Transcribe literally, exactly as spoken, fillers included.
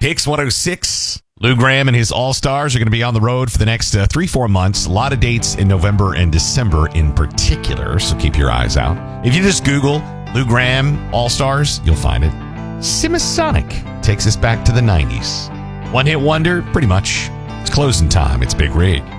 Hicks one oh six. Lou Gramm and his All-Stars are going to be on the road for the next uh, three, four months. A lot of dates in November and December in particular, so keep your eyes out. If you just Google Lou Gramm All-Stars, you'll find it. Semisonic takes us back to the nineties. One-hit wonder, pretty much. It's closing time. It's Big Rig.